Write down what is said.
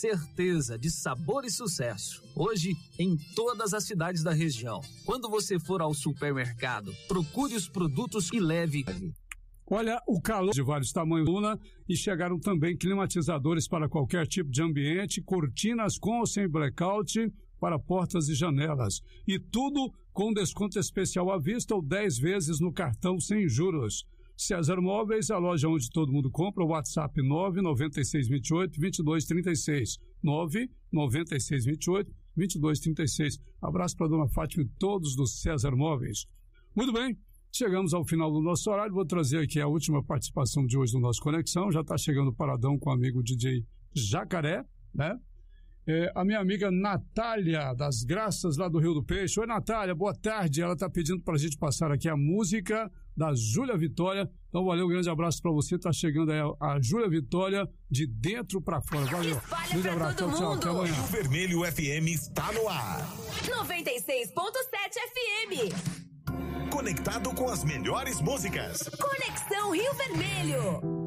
certeza de sabor e sucesso. Hoje, em todas as cidades da região. Quando você for ao supermercado, procure os produtos e leve. Olha, o calor de vários tamanhos, e chegaram também climatizadores para qualquer tipo de ambiente, cortinas com ou sem blackout para portas e janelas. E tudo com desconto especial à vista ou 10 vezes no cartão sem juros. César Móveis, a loja onde todo mundo compra, o WhatsApp 99628-2236. 99628-2236. Abraço para a dona Fátima e todos do César Móveis. Muito bem, chegamos ao final do nosso horário. Vou trazer aqui a última participação de hoje do nosso Conexão. Já está chegando o paradão com o amigo DJ Jacaré, né? A minha amiga Natália, das Graças, lá do Rio do Peixe. Oi, Natália, boa tarde. Ela está pedindo para a gente passar aqui a música da Júlia Vitória. Então, valeu, um grande abraço para você. Está chegando aí a Júlia Vitória de dentro para fora. Valeu. Grande abraço, tchau, até amanhã. O Vermelho FM está no ar. 96.7 FM. Conectado com as melhores músicas. Conexão Rio Vermelho.